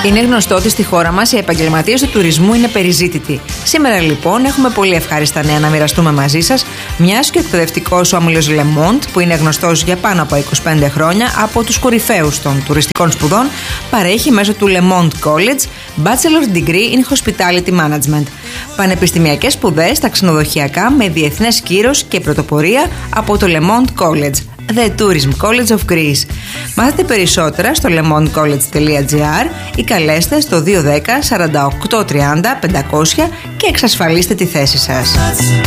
Είναι γνωστό ότι στη χώρα μας οι επαγγελματίες του τουρισμού είναι περιζήτητοι. Σήμερα λοιπόν έχουμε πολύ ευχάριστα νέα να μοιραστούμε μαζί σας, μιας και ο εκπαιδευτικός ο όμιλος Le Monde, που είναι γνωστός για πάνω από 25 χρόνια από τους κορυφαίους των τουριστικών σπουδών, παρέχει μέσω του Le Monde College Bachelor Degree in Hospitality Management. Πανεπιστημιακές σπουδές στα ξενοδοχειακά με διεθνές κύρος και πρωτοπορία από το Le Monde College, The Tourism College of Greece. Μάθετε περισσότερα στο lemondecollege.gr ή καλέστε στο 210 48 30 500 και εξασφαλίστε τη θέση σας.